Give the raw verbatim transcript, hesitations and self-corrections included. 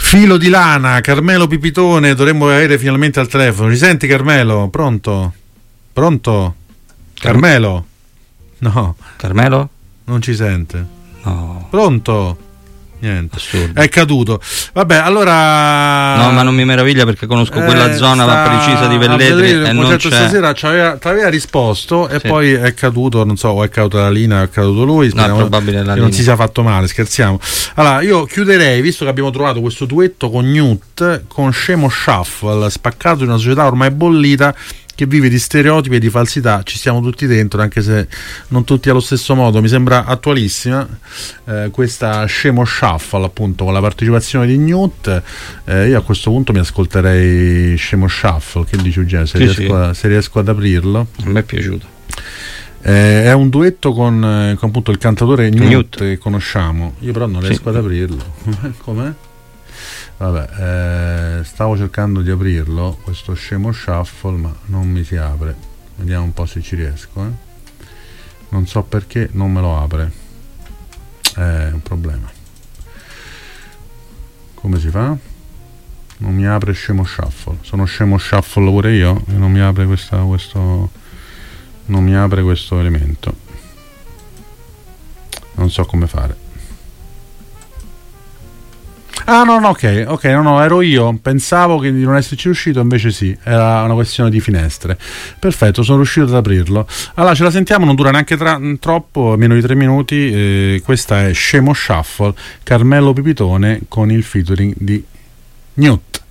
Filo di lana, Carmelo Pipitone, dovremmo avere finalmente al telefono. Ci senti, Carmelo? Pronto? Pronto? Carmelo? No. Carmelo? Non ci sente. No. Pronto? Niente. Assurdo. È caduto. Vabbè, allora. No, ma non mi meraviglia perché conosco eh, quella zona precisa di Velletri e non c'è. Stasera ci aveva, ci aveva risposto e sì. Poi è caduto, non so, o è caduta la linea o è caduto lui. No, probabile la che linea. Non si sia fatto male, scherziamo. Allora, io chiuderei, visto che abbiamo trovato questo duetto con Newt, con Scemo Shuffle, spaccato in una società ormai bollita, che vive di stereotipi e di falsità. Ci stiamo tutti dentro, anche se non tutti allo stesso modo. Mi sembra attualissima eh, questa Scemo Shuffle, appunto, con la partecipazione di Newt. Eh, io a questo punto mi ascolterei Scemo Shuffle. Che dici, Eugenio? Se, sì, riesco, sì. se riesco ad aprirlo. A me è piaciuto. Eh, è un duetto con, eh, con appunto il cantatore Newt, Newt che conosciamo. Io però non riesco sì. ad aprirlo. Com'è? Vabbè, eh, stavo cercando di aprirlo questo Scemo Shuffle, ma non mi si apre. Vediamo un po' se ci riesco. Eh. Non so perché non me lo apre. È un problema. Come si fa? Non mi apre Scemo Shuffle. Sono Scemo Shuffle pure io e non mi apre questa, questo. Non mi apre questo elemento. Non so come fare. Ah no no ok, ok, no no, ero io, pensavo che di non esserci riuscito, invece sì, era una questione di finestre. Perfetto, sono riuscito ad aprirlo. Allora ce la sentiamo, non dura neanche tra, troppo, meno di tre minuti. Eh, questa è Scemo Shuffle, Carmelo Pipitone con il featuring di Newt.